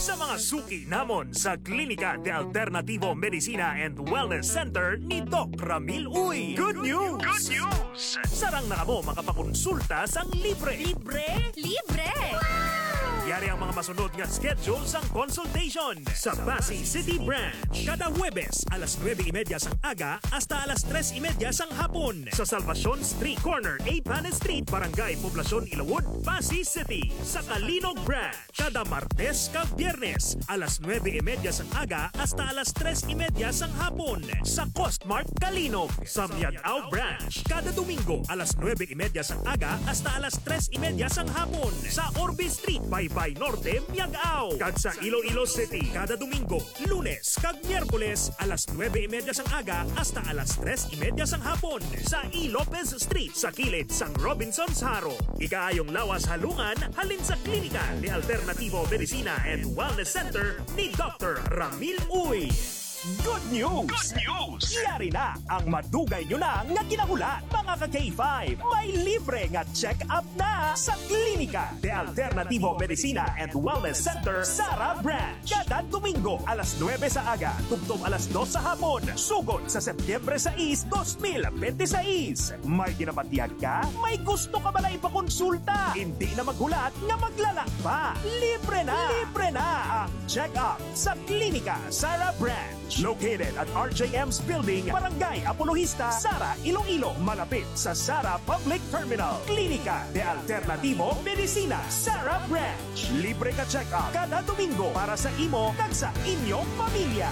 Sa mga suki namon sa Klinika de Alternativo Medicina and Wellness Center ni Doc Ramil Uy. Good news! Good news! Sarang na kamo makapakonsulta sang libre. Libre? Libre! Yari ang mga masunod nga schedule sang consultation sa Pasig City Branch. Kada Huwebes, alas 9:30 sang aga hasta alas 3:30 sang hapon. Sa Salvacion Street Corner, 8 Panes Street, Barangay Poblacion, Ilawod, Pasig City. Sa Kalinog Branch, kada Martes kag Biyernes, alas 9:30 sang aga hasta alas 3:30 sang hapon. Sa Costmart Kalinog. Sa Miagao Branch, kada Domingo, alas 9:30 sang aga hasta alas 3:30 sang hapon. Sa Orbe Street, Baybay Norte, Miagao. Kag sa Iloilo City, kada Domingo, Lunes kag Miyerkules, alas 9:30 sang aga hasta alas 3:30 sang hapon. Sa E. Lopez Street, sa kilid sang Robinson's Haro. Ikaayong lawas halungan, halin sa Klinika de Alternativo Medicina and Wellness Center ni Dr. Ramil Uy. Good news! Good news! Yari na ang madugay nyo na nga kinahulat. Mga ka-K5, may libre nga check-up na sa Klinika de Alternativo Medicina and Wellness Center, Sara Branch. Kada Domingo, alas 9 sa aga, tugtog alas 2 sa hapon. Sugod sa Setyembre 6, 2026. May ginapatiyag ka? May gusto ka ba na ipakonsulta? Hindi na maghulat nga maglalak pa. Libre na! Libre na ang check-up sa Klinika Sara Branch. Located at RJM's Building, Barangay Apologista, Sara, Iloilo, malapit sa Sara Public Terminal. Klinika de Alternativo Medicina, Sara Branch. Libre ka check-up kada Domingo para sa imo kag sa inyong pamilya.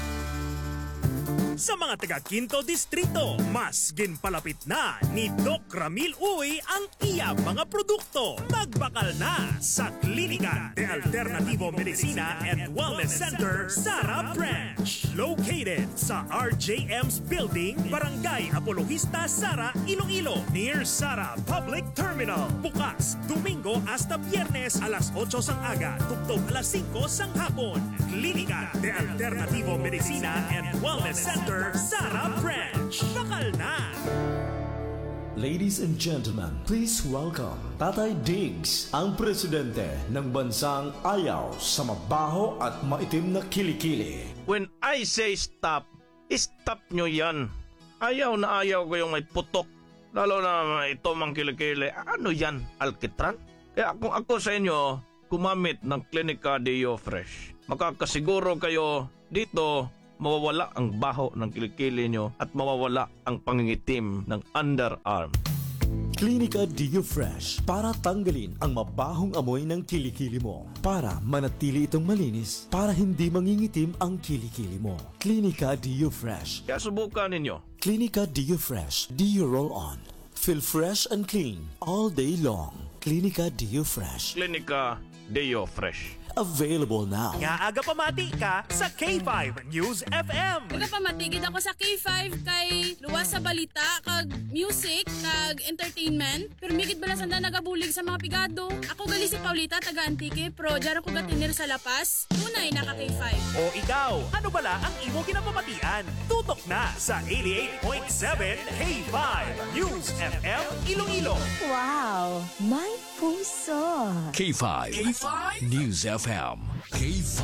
Sa mga taga Quinto Distrito, mas ginpalapit na ni Doc Ramil Uy ang iya mga produkto. Magbakal na sa Klinika de Alternativo Medicina and Wellness Center, Sara Branch. Located sa RJM's Building, Barangay Apologista, Sara, Iloilo, near Sara Public Terminal. Bukas, Domingo hasta Biyernes, alas 8 sang aga, tugtog alas 5 sang hapon. Klinika de Alternativo Medicina and Wellness Center, Sara Branch. Bakal na! Ladies and gentlemen, please welcome Tatay Diggs, ang presidente ng bansang ayaw sa mabaho at maitim na kilikili. When I say stop, stop nyo yan. Ayaw na ayaw ko yung may putok. Lalo na ito mang kilikili. Ano yan? Alkitran? Kaya kung ako sa inyo, gumamit ng Klinika Deo Fresh. Makakasiguro kayo dito mawawala ang baho ng kilikili nyo at mawawala ang pangingitim ng underarm. Klinika Deo Fresh para tanggalin ang mabahong amoy ng kilikili mo. Para manatili itong malinis, para hindi mangingitim ang kilikili mo. Klinika Deo Fresh. Kaya subukan ninyo. Klinika Deo Fresh. Deo Roll On. Feel fresh and clean all day long. Klinika Deo Fresh. Klinika Deo Fresh. Available now. Nga aga pamati ka sa K5 News FM. Nagapamatigid ako sa K5 kay luwas sa balita, kag music, kag entertainment. Pero migit bala sanda nagabulig sa mga pigado. Ako gali si Paulita, taga Antique, pro dyan ako gatinir sa Lapas. Tunay naka K5. O ikaw, ano bala ang imo kinapamatian? Tutok na sa 88.7 K5 News FM Iloilo. Wow, may puso. K5. News FM. K5.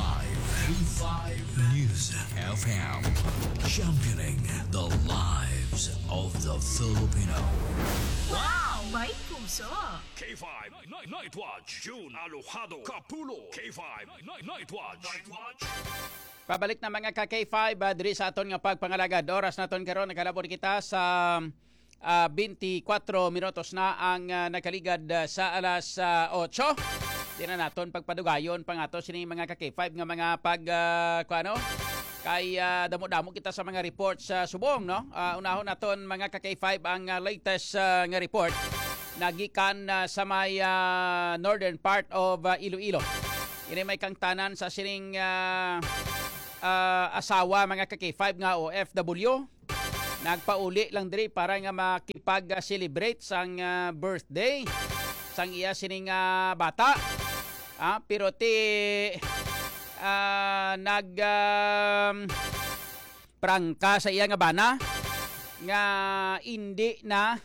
News FM. Championing the lives of the Filipino. Wow, may puso. K5 Night Watch. June Alojado Capulo. K5 Night Watch. Pabalik na mga ka-K5 diri sa aton nga pagpangalagad. Oras naton karon nakalabor kita sa 24 minutos na ang nakaligad sa alas 8. Di na naton pagpadugayon pang ato sini mga ka-K5 nga mga kay damo-damo kita sa mga report sa subong, no? Unahon naton mga ka-K5 ang latest nga report nagikan sa may northern part of Iloilo. Ini may kangtanan sa sining asawa mga ka-K5 nga OFW. Nagpauli lang diri para nga makipag-celebrate sang birthday sang iya sining bata. Pero prangka sa iya nga bana nga hindi na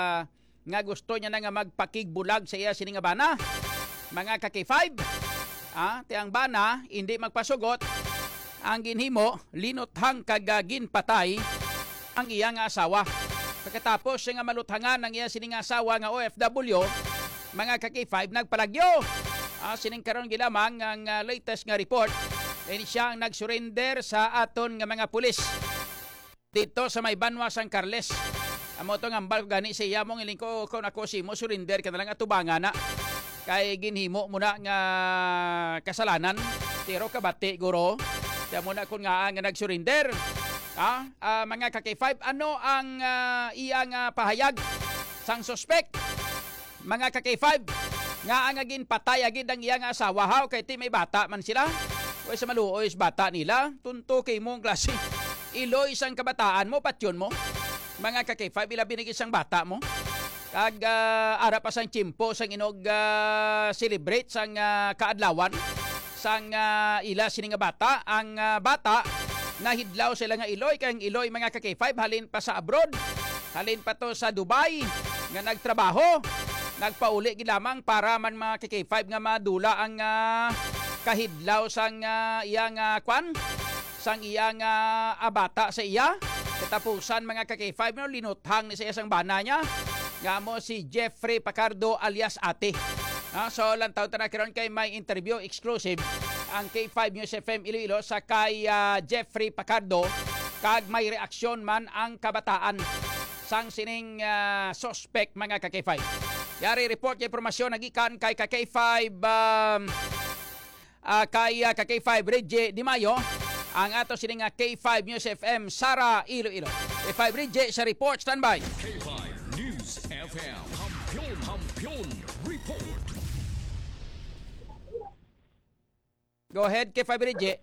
nga gusto niya na nga magpakigbulag sa iya sining nga bana. Mga ka-K5, Ti ang bana hindi magpasugot, ang ginhimo linuthang kag ginpatay ang iyang asawa. Pagkatapos siya nga maluthangan ng iya sining asawa nga OFW, mga ka-K5 nagpalagyo. Sining karon gilamang ang latest nga report, siya ang nag-surrender sa aton nga mga pulis dito sa may Banwa San Carles. Amo to ngambal ko gani sa iya mong ilingko ko nako si mo surrender ka na lang atubangan na kay ginhimo muna nga kasalanan tiro kabati guro kaya muna kun nga ang nag-surrender. Mga ka-K5, ano ang iyang pahayag sang suspect? Mga ka-K5, nga ang agin patay agid ang iyang asawa ha, kay ti may bata man sila. O sa maluoy bata nila, tunto kay mong klase. Iloy isang kabataan mo, patyon mo. Mga ka-K5, ila binigis ang bata mo. Kag ara pa sang chimpo sang inog celebrate sang kaadlawan sang ila sining nga bata. Ang bata nahidlaw sila nga Iloy, kay ang Iloy mga ka-K5 halin pa sa abroad. Halin pa to sa Dubai nga nagtrabaho. Nagpauli gid lamang para man mga ka-K5 nga madula ang kahidlaw sang iyang kwan sang iyang abata sa iya. Katapusan mga ka-K5 no linuthang ni sa isang bana niya nga mo si Jeffrey Pacardo alias Ate. So lantaw ta na karon kay may interview exclusive ang K5 News FM Iloilo sa kay Jeffrey Pacardo kag may reaksyon man ang kabataan sang sining suspect mga ka-K5. Yari report kay impormasyon nagikan kay ka-K5 kay ka-K5 Reggie Di Mayo ang ato sining K5 News FM Sara Iloilo. K5 Reggie sa report, standby. K5 News FM. Kampiyon report. Go ahead, K5 Reggie.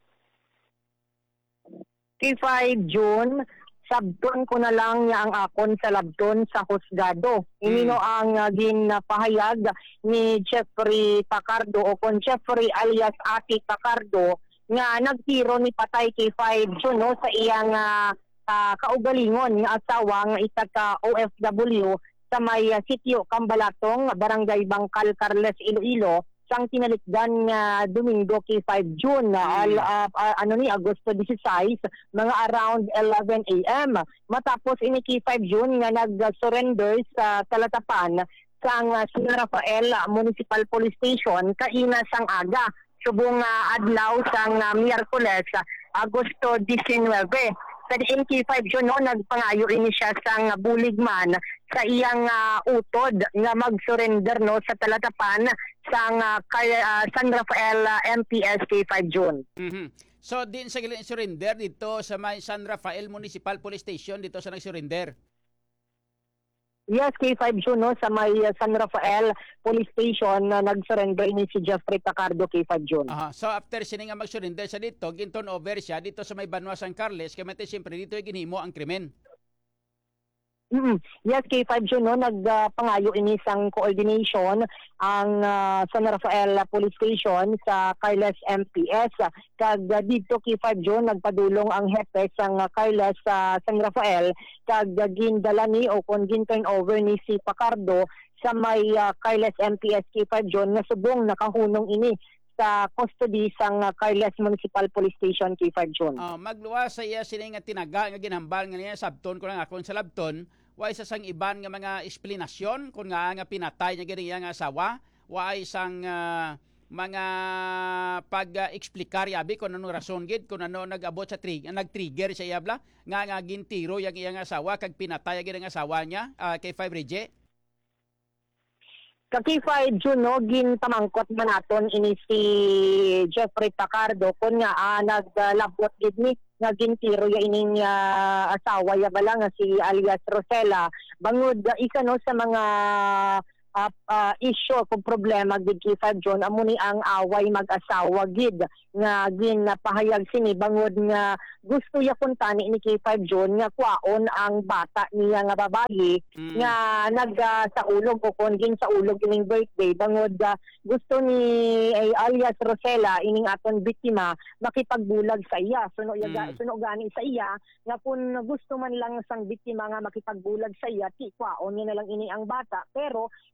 K5 June, sabton ko na lang niya ang akon sa labton sa husgado. Inino ang ginpahayag ni Jeffrey Pacardo o kon Jeffrey alias Ati Pacardo nga nagtiro ni patay K5 June no, sa iyang kaugalingon nga asawa nga isa ka OFW sa may sitio Cambalatong, Barangay Bangkal, Carles, Iloilo sang tinalikdan nga Domingo K5 June Agosto 16 mga around 11 AM matapos ini K5 June nga nag-surrender sa Talatapan sang San Rafael Municipal Police Station kaina sang aga subong adlaw sang Miyerkules Agosto 19. Sa diin K5 June no, nagpangayo ini siya sang buligman sa iyang utod nga mag-surrender no sa Talatapan sang San Rafael MPS K5 June. So din sa giling surrender dito sa may San Rafael Municipal Police Station dito sa nag-surrender. Yes, K5 June no, sa may San Rafael Police Station na nag-surrender ini si Jeffrey Pacardo K5 June. So after sini nga mag-surrender sa dito, ginton over siya dito sa may Banwa San Carles kay mate siyempre dito ginhimo ang krimen. Yes, K5 June no, nagpangayo ini sang coordination ang San Rafael Police Station sa Carles MPS. Kag dito K5 June nagpadulong ang hepe sang Carles San Rafael kag gindala ni o kon gin-turn over ni si Pacardo sa may Carles MPS K5 June nga subong nakahunong ini sa custody sang Carles Municipal Police Station K5 June. Magluwas sa iya sila nga tinaga nga ginhambal nga niya sabton ko lang akon sa labton. Way sa sang iban nga mga eksplanasyon kung nga pinatay niya gani nga asawa, way sang mga pag-eksplikar yabi kung anong rason gid kung ano nag-abot sa nag-trigger sa iyabla nga gintiro yang iyang asawa kag pinatay gid ang asawa niya kay 5 Reggie. Kaki-5 June no, gintamangkot man naton ini si Jeffrey Pacardo kun nga naglabot gid ni nga gintiro ya ining asawa ya bala nga si alias Rosella bangod isa no sa mga issue kung problema gid K5 June amo ni ang away mag-asawa gid nga ginapahayag sini bangod nga gusto ya kuntani ni K5 June nga kwaon ang bata niya nga babayi nga sa ulog o kon gin sa ulog ining birthday bangod gusto ni alias Rosella ining aton biktima makipagbulag sa iya suno gani sa iya nga kung gusto man lang sang biktima nga makipagbulag sa iya ti kwaon niya na lang ini ang bata pero hindi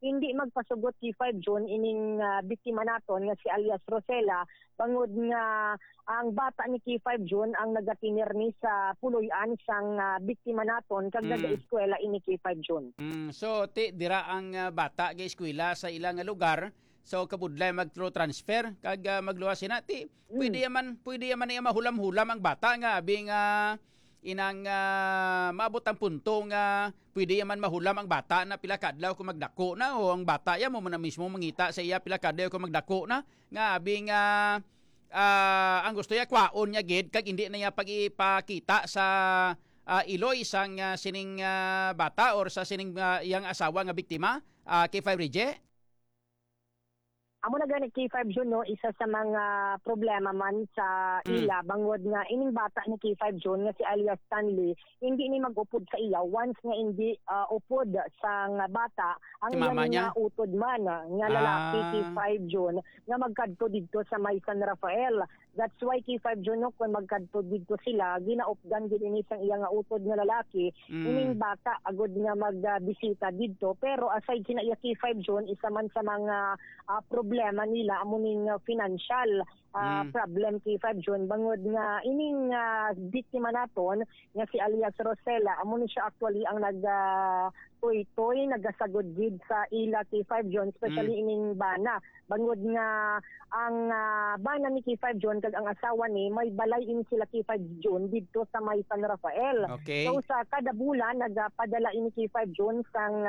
magpasugot K5 June ining biktima naton nga si alias Rosella bangod nga ang bata ni K5 June ang nagatinir ni sa puloy-an sang biktima naton kag nag-eskwela ini K5 June. So dira ang bata ga eskwela sa ilang lugar. So kabudlay mag-through transfer kag magluwas sina ti pwede yaman iya mahulam-hulam ang bata nga abing inang maabot ang punto nga pwede yaman mahulam ang bata na pila kadlaw kung magdako na o ang bata ya mo na mismo mangita sa iya pila kadlaw kung magdako na nga abing ang gusto ya kwaon niya gid kag hindi na niya pag-ipakita sa iloy sang sining bata or sa sining iyang asawa nga biktima K5 Rije. Amo na gani K5 June no, isa sa mga problema man sa ila bangod nga ining bata ni K5 June nga si alias Stanley hindi ni mag-upod sa iya once nga hindi upod sa bata ang nga utod man nga lalaki K5 June nga magkadto didto sa may San Rafael. That's why K5 June no, kung magkadto didto sila ginaupdan gid ini sang iya nga utod nga lalaki ining bata agud nga magbisita didto pero aside sina iya K5 June isa man sa mga problema nila amuning financial problem K5 June bangod nga ining biktima naton nga si alias Rosella amo ni siya actually ang toy nagasagod gid sa ila K5 June especially ining bana bangod nga ang bana ni K5 June kag ang asawa ni may balay ini sila K5 June didto sa may San Rafael. Okay. So sa kada bulan nagapadala ini K5 June sang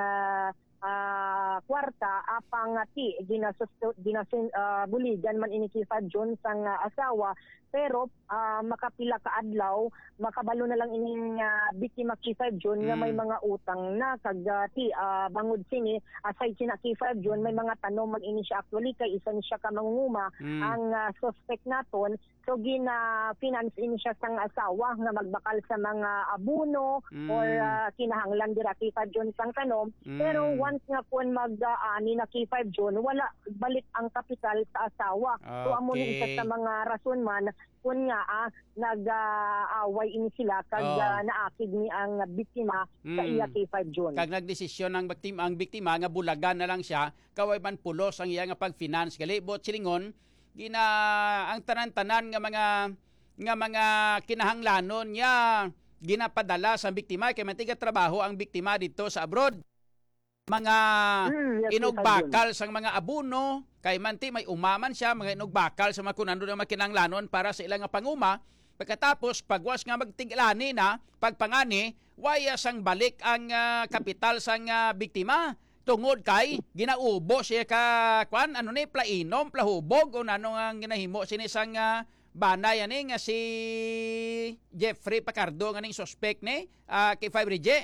kwarta apang buligan man ini K5 June sang asawa pero makapila ka adlaw makabalo na lang ining biktima K5 June nga may mga utang na kag bangod sini aside sina K5 June may mga tanom mag ini siya actually kay isa ni siya ka mangunguma ang suspect naton so gina finance ini siya sang asawa nga magbakal sa mga abuno or kinahanglan dira K5 June sang tanom pero once nga kun mag-ani na K5 June wala balik ang kapital sa asawa so amo ni isa sa mga rason man kun nga nag-away ini sila kag naakid ni ang biktima sa iya K5 June. Kag nagdesisyon ang biktima nga bulagan na lang siya kaway man pulos ang iya nga pag-finance gali bot silingon gina ang tanan-tanan nga mga kinahanglanon niya ginapadala sa biktima kay mantiga trabaho ang biktima dito sa abroad. Mga inugbakal sang mga abuno kay manti may umaman siya mga inugbakal sa mga kunando nga makinanglanon para sa ilang nga panguma pagkatapos pagwas nga magtiglani na pagpangani waya sang balik ang kapital sang biktima tungod kay ginaubo siya ka kwan ano ni plainom plahubog o nanong ang ginahimo sini sang bana yan nga si Jeffrey Pacardo nga ning suspect ni K5 Rije.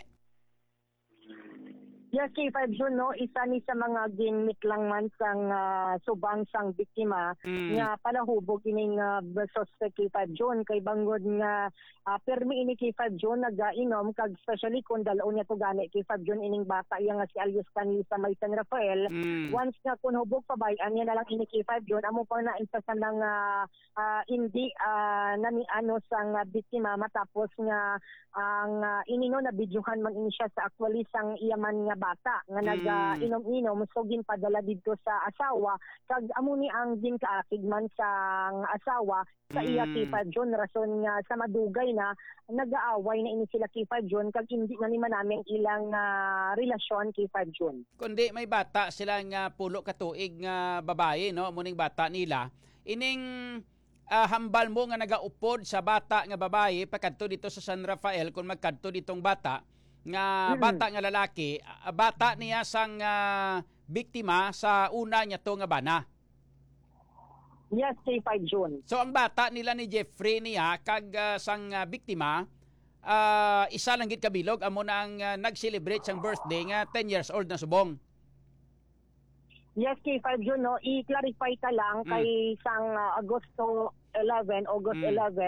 Yes, K5 June, no, isa ni sa mga ginmit lang man sang subang sang biktima nga palahubog ining suspect K5 June kay bangod nga permi ini K5 June nagainom kag especially kung dalaon niya to gani K5 June ining bata iya nga si alias Stanley sa may San Rafael once nga kun hubog pabayan niya na lang ini K5 June amo pa na sa nang hindi nani ano sang biktima matapos nga ang inino na bidyuhan man ini siya sa actually sang iyaman nga bata nga nag-inom-inom so ginpadala didto sa asawa kag amo ni ang ginkaakig man sang asawa sa iya K5 June rason nga sa madugay na nag-aaway na ini sila K5 June kag hindi na naman namin ilang relasyon K5 June. Kundi may bata sila nga pulo ka tuig nga babae no muning bata nila ining hambal mo nga nagaupod sa bata nga babae pagkadto dito sa San Rafael kung magkadto ditong bata nga bata nga lalaki bata niya sang biktima sa una niya to nga bana. Yes, K5 June. So ang bata nila ni Jeffrey niya kag sang biktima isa lang gid kabilog amo na ang nag-celebrate sang birthday nga 10 years old na subong. Yes, K5 June, no, i-clarify ka lang kay sang August 11,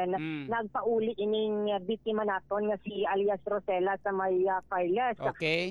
nagpauli ining biktima naton nga si alias Rosella sa may Carles. Okay.